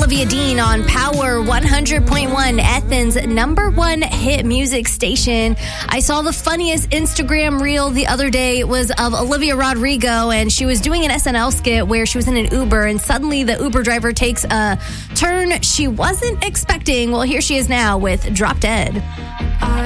Olivia Dean on Power 100.1, Athens' number one hit music station. I saw the funniest Instagram reel the other day. It was of Olivia Rodrigo, and she was doing an SNL skit where she was in an Uber, and suddenly the Uber driver takes a turn she wasn't expecting. Well, here she is now with Drop Dead.